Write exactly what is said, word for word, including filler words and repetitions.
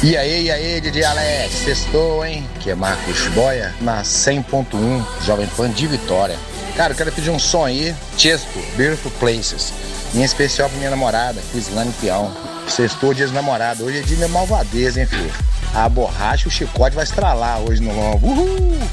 E aí, e aí, D J Alex, sextou, hein? Que é Marcos Boia, na cem ponto um, Jovem Pan de Vitória. Cara, eu quero pedir um som aí, Chesco, Beautiful Places. Em especial pra minha namorada, Crislane Peão. Sextou, dia dos namorados. Hoje é dia de malvadeza, hein, filho? A borracha e o chicote vai estralar hoje no lombo. Uhul!